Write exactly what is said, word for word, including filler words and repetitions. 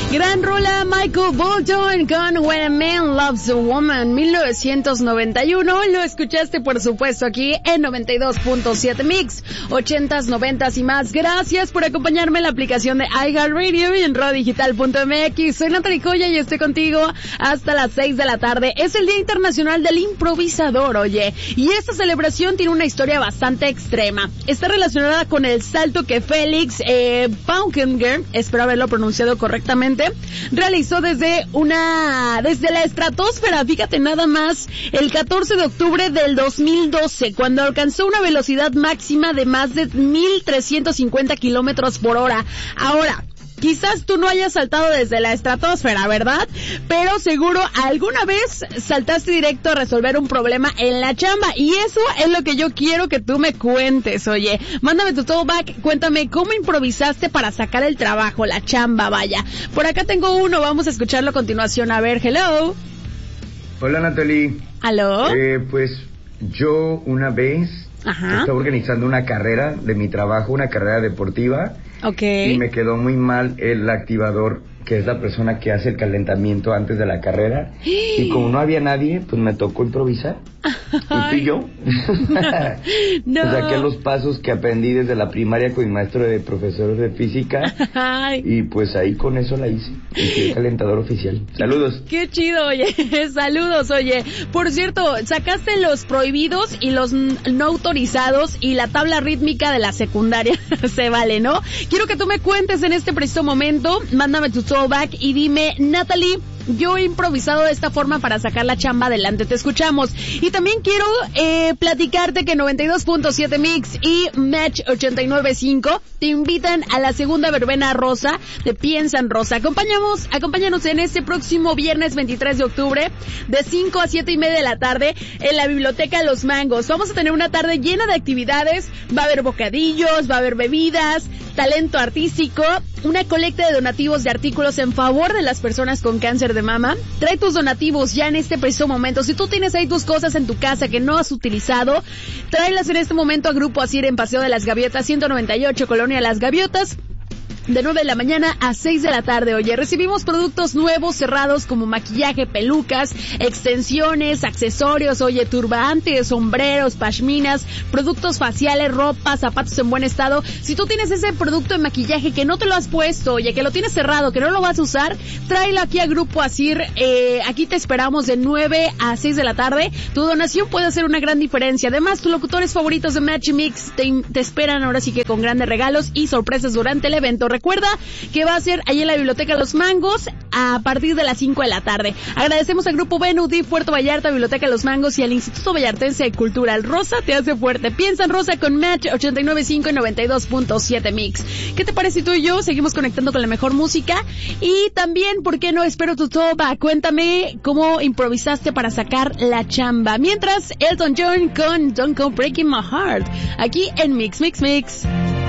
Gran rola, Michael Bolton con When a Man Loves a Woman, mil novecientos noventa y uno. Lo escuchaste, por supuesto, aquí en noventa y dos punto siete Mix, ochentas, noventas y más. Gracias por acompañarme en la aplicación de iHeartRadio y en radio digital punto m x. Soy Natalie Coya y estoy contigo hasta las seis de la tarde. Es el Día Internacional del Improvisador, oye, y esta celebración tiene una historia bastante extrema. Está relacionada con el salto que Félix eh, Paukenger, espero haberlo pronunciado correctamente, realizó desde una desde la estratosfera, fíjate nada más, el catorce de octubre del dos mil doce, cuando alcanzó una velocidad máxima de más de mil trescientos cincuenta kilómetros por hora. Ahora, quizás tú no hayas saltado desde la estratosfera, ¿verdad? Pero seguro alguna vez saltaste directo a resolver un problema en la chamba. Y eso es lo que yo quiero que tú me cuentes, oye. Mándame tu throwback, cuéntame cómo improvisaste para sacar el trabajo, la chamba, vaya. Por acá tengo uno, vamos a escucharlo a continuación. A ver, hello. Hola, Natalie. ¿Aló? Eh, pues yo una vez Ajá. estaba organizando una carrera de mi trabajo, una carrera deportiva. Okay. Y me quedó muy mal el activador, que es la persona que hace el calentamiento antes de la carrera. Y como no había nadie, pues me tocó improvisar. Y fui yo. No. Pues saqué los pasos que aprendí desde la primaria con mi maestro de profesor de física. Ay. Y pues ahí con eso la hice. Y fui el calentador oficial. Saludos. Qué chido, oye. Saludos, oye. Por cierto, sacaste los prohibidos y los no autorizados y la tabla rítmica de la secundaria. Se vale, ¿no? Quiero que tú me cuentes en este preciso momento. Mándame tu throwback y dime, Natalie, yo he improvisado de esta forma para sacar la chamba adelante. Te escuchamos. Y también quiero eh, platicarte que noventa y dos punto siete Mix y Match ochenta y nueve punto cinco te invitan a la segunda verbena rosa de Piensa en Rosa. Acompañamos, acompáñanos en este próximo viernes veintitrés de octubre de cinco a siete y media de la tarde en la Biblioteca Los Mangos. Vamos a tener una tarde llena de actividades. Va a haber bocadillos, va a haber bebidas, talento artístico, una colecta de donativos de artículos en favor de las personas con cáncer de mama. Trae tus donativos ya en este preciso momento. Si tú tienes ahí tus cosas en tu casa que no has utilizado, tráelas en este momento a Grupo Asir en Paseo de las Gaviotas ciento noventa y ocho, Colonia Las Gaviotas, de nueve de la mañana a seis de la tarde. Oye, recibimos productos nuevos cerrados como maquillaje, pelucas, extensiones, accesorios, oye, turbantes, sombreros, pashminas, productos faciales, ropa, zapatos en buen estado. Si tú tienes ese producto de maquillaje que no te lo has puesto, oye, que lo tienes cerrado, que no lo vas a usar, tráelo aquí a Grupo Asir. Eh, aquí te esperamos de nueve a seis de la tarde. Tu donación puede hacer una gran diferencia. Además, tus locutores favoritos de Match Mix te, te esperan ahora sí que con grandes regalos y sorpresas durante el evento. Recuerda que va a ser ahí en la Biblioteca Los Mangos a partir de las cinco de la tarde. Agradecemos al Grupo Benudi, Puerto Vallarta, Biblioteca Los Mangos y al Instituto Vallartense de Cultura. El Rosa te hace fuerte. Piensa en Rosa con Match ochenta y nueve punto cinco y noventa y dos punto siete Mix. ¿Qué te parece si tú y yo seguimos conectando con la mejor música? Y también, ¿por qué no? Espero tu toba. Cuéntame cómo improvisaste para sacar la chamba. Mientras, Elton John con Don't Go Breaking My Heart. Aquí en Mix, Mix, Mix.